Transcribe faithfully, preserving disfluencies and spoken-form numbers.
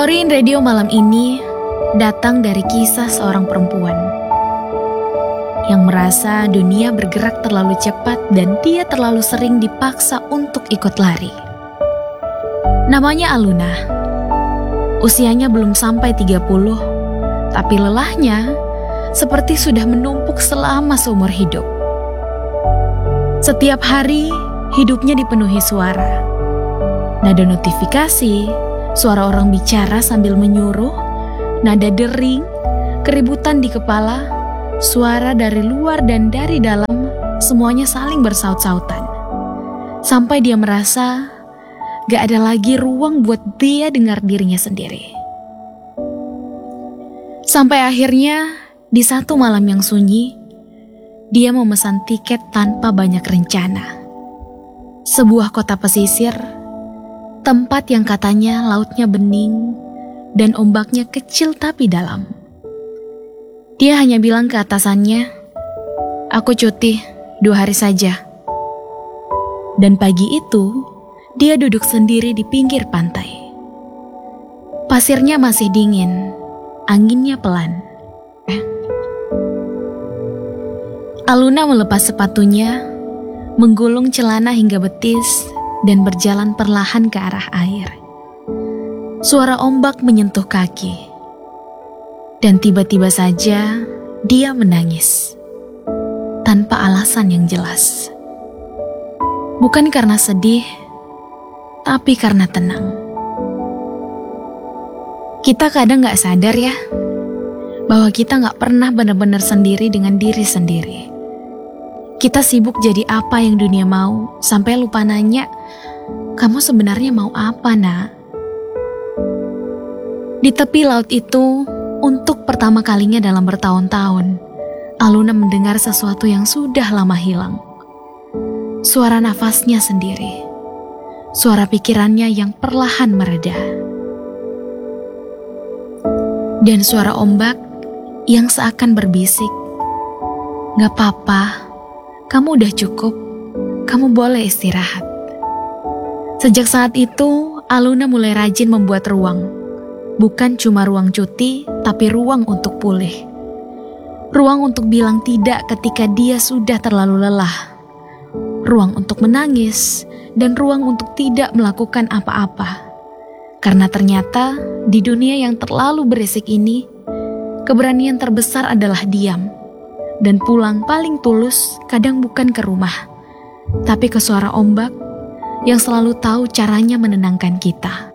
Story in Radio malam ini datang dari kisah seorang perempuan yang merasa dunia bergerak terlalu cepat dan dia terlalu sering dipaksa untuk ikut lari. Namanya Aluna. Usianya belum sampai tiga puluh, tapi lelahnya seperti sudah menumpuk selama seumur hidup. Setiap hari hidupnya dipenuhi suara. Nada notifikasi, suara orang bicara sambil menyuruh, nada dering, keributan di kepala, suara dari luar dan dari dalam, semuanya saling bersaut-sautan. Sampai dia merasa gak ada lagi ruang buat dia dengar dirinya sendiri. Sampai akhirnya, di satu malam yang sunyi, dia memesan tiket tanpa banyak rencana. Sebuah kota pesisir, tempat yang katanya lautnya bening dan ombaknya kecil tapi dalam. Dia hanya bilang ke atasannya, "Aku cuti dua hari saja." Dan pagi itu, dia duduk sendiri di pinggir pantai. Pasirnya masih dingin, anginnya pelan. Eh. Aluna melepas sepatunya, menggulung celana hingga betis, dan berjalan perlahan ke arah air. Suara ombak menyentuh kaki. Dan tiba-tiba saja dia menangis. Tanpa alasan yang jelas. Bukan karena sedih, tapi karena tenang. Kita kadang gak sadar ya, bahwa kita gak pernah benar-benar sendiri dengan diri sendiri. Kita sibuk jadi apa yang dunia mau, sampai lupa nanya, kamu sebenarnya mau apa, nak? Di tepi laut itu, untuk pertama kalinya dalam bertahun-tahun, Aluna mendengar sesuatu yang sudah lama hilang. Suara nafasnya sendiri. Suara pikirannya yang perlahan mereda. Dan suara ombak yang seakan berbisik, "Gak apa-apa, kamu udah cukup, kamu boleh istirahat." Sejak saat itu, Aluna mulai rajin membuat ruang. Bukan cuma ruang cuti, tapi ruang untuk pulih. Ruang untuk bilang tidak ketika dia sudah terlalu lelah. Ruang untuk menangis, dan ruang untuk tidak melakukan apa-apa. Karena ternyata, di dunia yang terlalu berisik ini, keberanian terbesar adalah diam. Dan pulang paling tulus kadang bukan ke rumah, tapi ke suara ombak yang selalu tahu caranya menenangkan kita.